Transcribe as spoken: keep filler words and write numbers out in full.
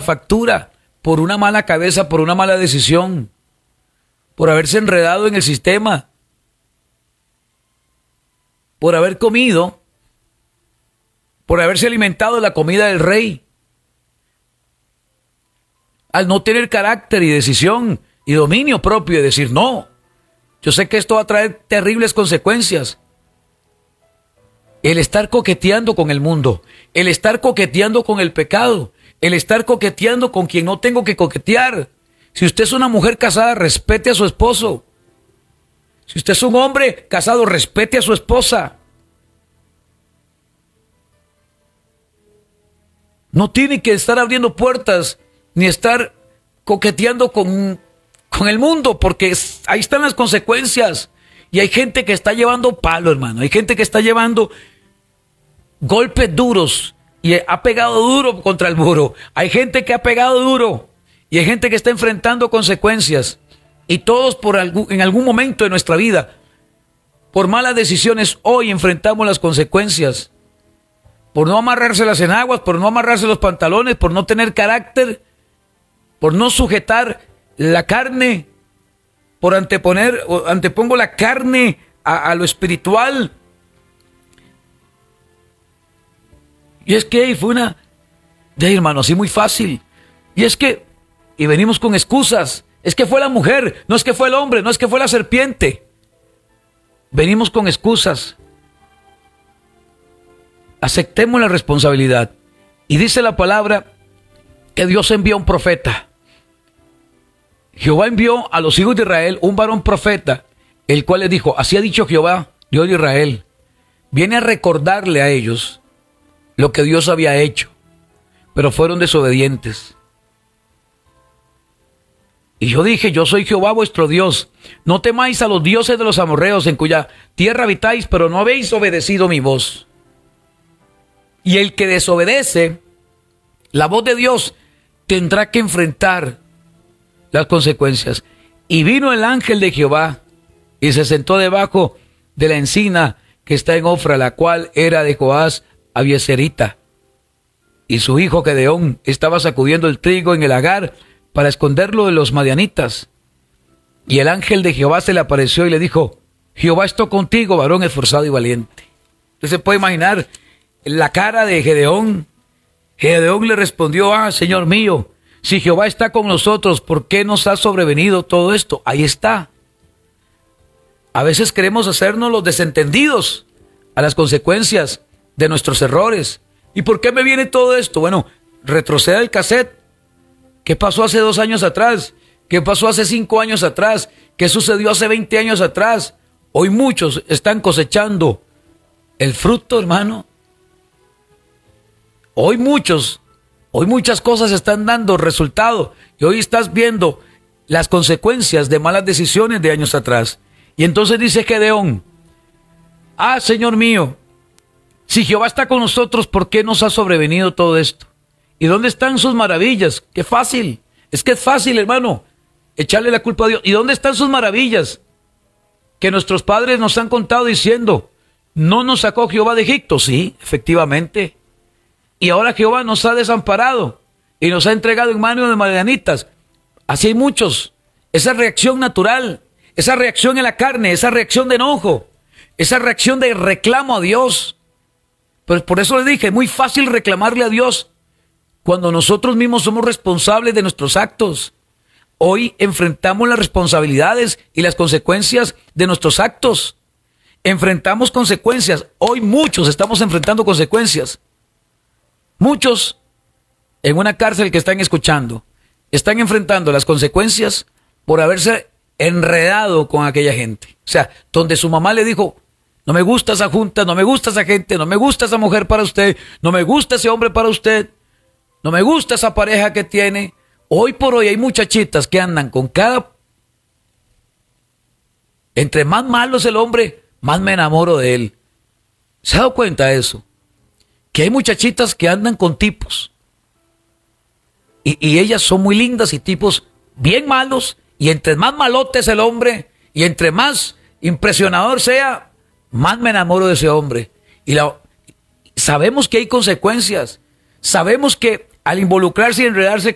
factura por una mala cabeza, por una mala decisión, por haberse enredado en el sistema, por haber comido, por haberse alimentado de la comida del rey, al no tener carácter y decisión y dominio propio y decir no. Yo sé que esto va a traer terribles consecuencias. El estar coqueteando con el mundo, el estar coqueteando con el pecado, el estar coqueteando con quien no tengo que coquetear. Si usted es una mujer casada, respete a su esposo. Si usted es un hombre casado, respete a su esposa. No tiene que estar abriendo puertas ni estar coqueteando con, con el mundo, porque es, ahí están las consecuencias. Y hay gente que está llevando palo, hermano. Hay gente que está llevando golpes duros y ha pegado duro contra el muro. Hay gente que ha pegado duro y hay gente que está enfrentando consecuencias. Y todos por algún, en algún momento de nuestra vida, por malas decisiones, hoy enfrentamos las consecuencias. Por no amarrarse las enaguas, por no amarrarse los pantalones, por no tener carácter, por no sujetar la carne, por anteponer, antepongo la carne a, a lo espiritual. Y es que fue una, de hermano, así muy fácil. Y es que, y venimos con excusas. Es que fue la mujer, no es que fue el hombre, no es que fue la serpiente. Venimos con excusas. Aceptemos la responsabilidad. Y dice la palabra que Dios envió a un profeta. Jehová envió a los hijos de Israel un varón profeta, el cual les dijo, así ha dicho Jehová, Dios de Israel. Viene a recordarle a ellos lo que Dios había hecho, pero fueron desobedientes. Y yo dije, yo soy Jehová vuestro Dios. No temáis a los dioses de los amorreos, en cuya tierra habitáis, pero no habéis obedecido mi voz. Y el que desobedece la voz de Dios tendrá que enfrentar las consecuencias. Y vino el ángel de Jehová y se sentó debajo de la encina que está en Ofra, la cual era de Joás Abieserita. Y su hijo Gedeón estaba sacudiendo el trigo en el lagar para esconderlo de los madianitas. Y el ángel de Jehová se le apareció y le dijo, Jehová está contigo, varón esforzado y valiente. Usted se puede imaginar la cara de Gedeón. Gedeón le respondió, ah, Señor mío, si Jehová está con nosotros, ¿por qué nos ha sobrevenido todo esto? Ahí está. A veces queremos hacernos los desentendidos a las consecuencias de nuestros errores. ¿Y por qué me viene todo esto? Bueno, retroceda el cassette. ¿Qué pasó hace dos años atrás? ¿Qué pasó hace cinco años atrás? ¿Qué sucedió hace veinte años atrás? Hoy muchos están cosechando el fruto, hermano. Hoy muchos, hoy muchas cosas están dando resultado. Y hoy estás viendo las consecuencias de malas decisiones de años atrás. Y entonces dice Gedeón, ah, Señor mío, si Jehová está con nosotros, ¿por qué nos ha sobrevenido todo esto? ¿Y dónde están sus maravillas? ¡Qué fácil! Es que es fácil, hermano, echarle la culpa a Dios. ¿Y dónde están sus maravillas? Que nuestros padres nos han contado diciendo, ¿no nos sacó Jehová de Egipto? Sí, efectivamente. Y ahora Jehová nos ha desamparado y nos ha entregado en manos de madianitas. Así hay muchos. Esa reacción natural, esa reacción en la carne, esa reacción de enojo, esa reacción de reclamo a Dios. Pues por eso le dije, es muy fácil reclamarle a Dios cuando nosotros mismos somos responsables de nuestros actos. Hoy enfrentamos las responsabilidades y las consecuencias de nuestros actos. Enfrentamos consecuencias. Hoy muchos estamos enfrentando consecuencias. Muchos en una cárcel que están escuchando están enfrentando las consecuencias por haberse enredado con aquella gente. O sea, donde su mamá le dijo, no me gusta esa junta, no me gusta esa gente, no me gusta esa mujer para usted, no me gusta ese hombre para usted, no me gusta esa pareja que tiene. Hoy por hoy hay muchachitas que andan con cada... Entre más malo es el hombre, más me enamoro de él. ¿Se ha dado cuenta de eso? Que hay muchachitas que andan con tipos. Y, y ellas son muy lindas y tipos bien malos. Y entre más malote es el hombre, y entre más impresionador sea, más me enamoro de ese hombre. Y la, sabemos que hay consecuencias. Sabemos que al involucrarse y enredarse